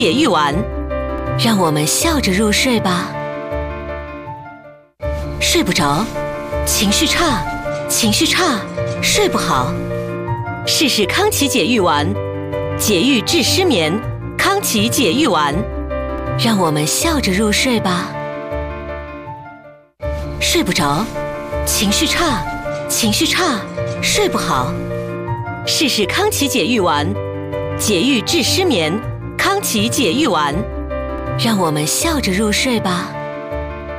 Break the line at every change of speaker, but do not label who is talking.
解郁丸，让我们笑着入睡吧。睡不着，情绪差，睡不好，试试康琪解郁丸，解郁治失眠。康琪解郁丸，让我们笑着入睡吧。睡不着，情绪差，睡不好，试试康琪解郁丸，解郁治失眠。康琪解郁丸，让我们笑着入睡吧。